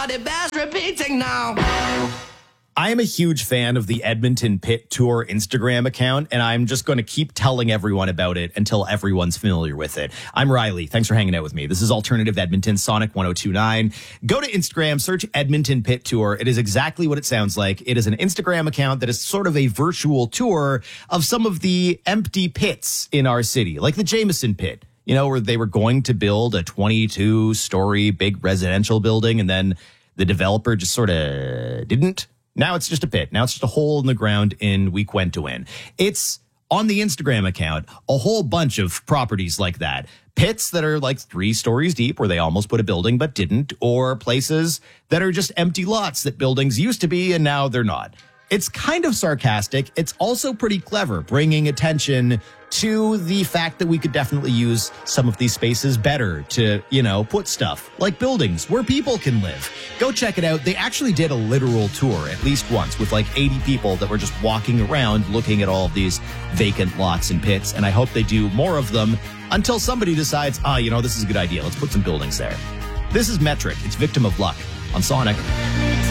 but it bears repeating now. I am a huge fan of the Edmonton Pit Tour Instagram account, and I'm just going to keep telling everyone about it until everyone's familiar with it. I'm Riley. Thanks for hanging out with me. This is Alternative Edmonton, Sonic 102.9. Go to Instagram, search Edmonton Pit Tour. It is exactly what it sounds like. It is an Instagram account that is sort of a virtual tour of some of the empty pits in our city, like the Jameson Pit, you know, where they were going to build a 22-story big residential building, and then the developer just sort of didn't. Now it's just a pit. Now it's just a hole in the ground in Weequentawin. It's on the Instagram account, a whole bunch of properties like that. Pits that are like 3 stories deep where they almost put a building but didn't, or places that are just empty lots that buildings used to be and now they're not. It's kind of sarcastic. It's also pretty clever, bringing attention to the fact that we could definitely use some of these spaces better to, you know, put stuff like buildings where people can live. Go check it out. They actually did a literal tour at least once with like 80 people that were just walking around looking at all of these vacant lots and pits. And I hope they do more of them until somebody decides, you know, this is a good idea. Let's put some buildings there. This is Metric. It's Victim of Luck on Sonic.